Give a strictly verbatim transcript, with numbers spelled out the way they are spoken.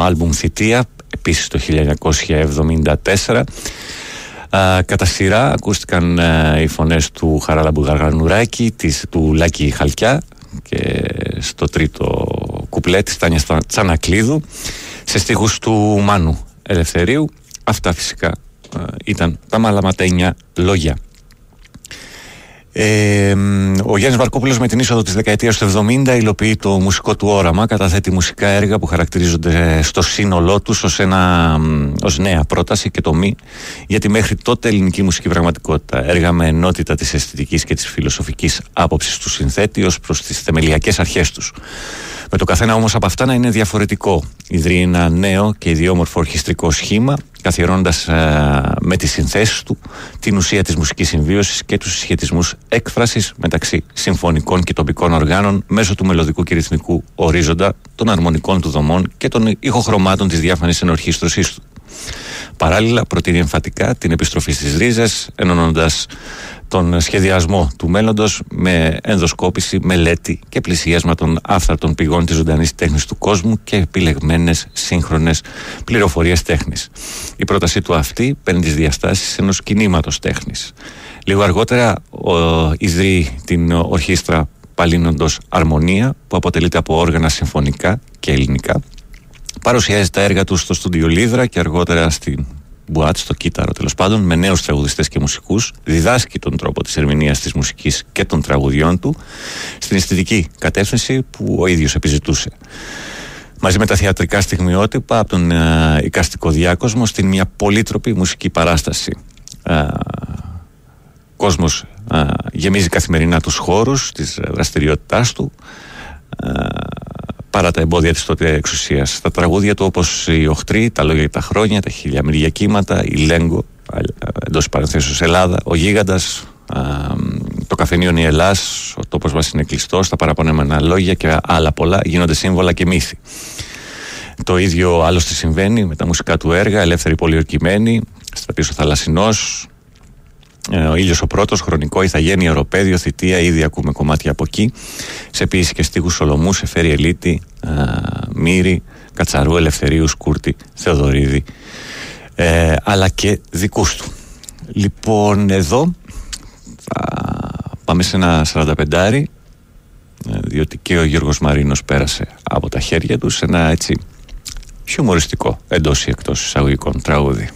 άλμπουμ Θητεία, επίσης το χίλια εννιακόσια εβδομήντα τέσσερα. Uh, κατά σειρά ακούστηκαν uh, οι φωνές του Χαράλαμπου Γαργανουράκη, της, του Λάκη Χαλκιά και στο τρίτο κουπλέ της Τάνιας Τσανακλείδου σε στίχους του Μάνου Ελευθερίου. Αυτά φυσικά uh, ήταν τα μαλαματένια λόγια. Ε, ο Γιάννης Βαρκόπουλος με την είσοδο της δεκαετίας του εβδομήντα υλοποιεί το μουσικό του όραμα, καταθέτει μουσικά έργα που χαρακτηρίζονται στο σύνολό τους ως, ένα, ως νέα πρόταση και τομή για τη μέχρι τότε ελληνική μουσική πραγματικότητα. Έργα με ενότητα της αισθητικής και της φιλοσοφικής άποψης του συνθέτη ως προς τις θεμελιακές αρχές τους. Με το καθένα όμως από αυτά να είναι διαφορετικό. Ιδρύει ένα νέο και ιδιόμορφο ορχιστρικό σχήμα, καθιερώνοντας ε, με τις συνθέσεις του την ουσία της μουσικής συμβίωσης και τους συσχετισμούς έκφρασης μεταξύ συμφωνικών και τοπικών οργάνων μέσω του μελωδικού και ρυθμικού ορίζοντα, των αρμονικών του δομών και των ηχοχρωμάτων της διάφανης ενορχήστρωσής του. Παράλληλα, προτείνει εμφατικά την επιστροφή στις ρίζες, ενώνοντας τον σχεδιασμό του μέλλοντος με ενδοσκόπηση, μελέτη και πλησίασμα των άφθαρτων πηγών της ζωντανής τέχνης του κόσμου και επιλεγμένες σύγχρονες πληροφορίες τέχνης. Η πρότασή του αυτή παίρνει τις διαστάσεις ενός κινήματος τέχνης. Λίγο αργότερα ο, ιδρύει την ορχήστρα Παλίνοντος Αρμονία, που αποτελείται από όργανα συμφωνικά και ελληνικά. Παρουσιάζει τα έργα του στο στούντιο Λίδρα και αργότερα στην Μπουάτ, στο Κύτταρο τέλος πάντων, με νέους τραγουδιστές και μουσικούς. Διδάσκει τον τρόπο της ερμηνείας της μουσικής και των τραγουδιών του στην αισθητική κατεύθυνση που ο ίδιος επιζητούσε. Μαζί με τα θεατρικά στιγμιότυπα από τον uh, εικαστικό διάκοσμο στην μια πολύτροπη μουσική παράσταση. Uh, κόσμος uh, γεμίζει καθημερινά τους χώρους της δραστηριότητάς του, uh, παρά τα εμπόδια της τότε εξουσίας. Τα τραγούδια του, όπως οι Οχτροί, τα λόγια για τα χρόνια, τα χιλιαμεριά κύματα, η Λέγκο, εντός παρενθέσεως Ελλάδα, ο Γίγαντας, α, το καφενείο η Ελλάς, ο τόπος μας είναι κλειστός, τα παραπονέμενα λόγια και άλλα πολλά γίνονται σύμβολα και μύθοι. Το ίδιο άλλωστε συμβαίνει με τα μουσικά του έργα, Ελεύθερη Πολιορκημένη, Στραπής ο Θαλασσινός, ο ήλιος ο πρώτος, Χρονικό, Ιθαγένεια, Οροπέδιο, Θητεία, ήδη ακούμε κομμάτια από εκεί. Σε ποίηση και στίχους Σολομού, Σεφέρη Ελίτη, Μύρη, Κατσαρού, Ελευθερίου, Σκούρτη, Θεοδωρίδη, ε, αλλά και δικούς του. Λοιπόν, εδώ θα πάμε σε ένα σαρανταπεντάρι, διότι και ο Γιώργος Μαρίνος πέρασε από τα χέρια του σε ένα έτσι χιουμοριστικό εντός ή εκτός εισαγωγικών τραγούδι.